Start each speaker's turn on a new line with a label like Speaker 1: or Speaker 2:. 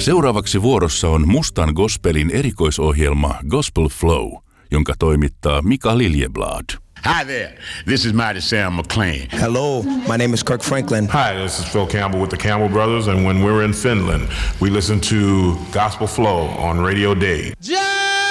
Speaker 1: Seuraavaksi vuorossa on mustan gospelin erikoisohjelma Gospel Flow, jonka toimittaa Mika Liljeblad.
Speaker 2: Hi there, this is Mighty Sam McLean.
Speaker 3: Hello, my name is Kirk Franklin.
Speaker 4: Hi, this is Phil Campbell with the Campbell Brothers, and when we're in Finland, we listen to Gospel Flow on Radio Day.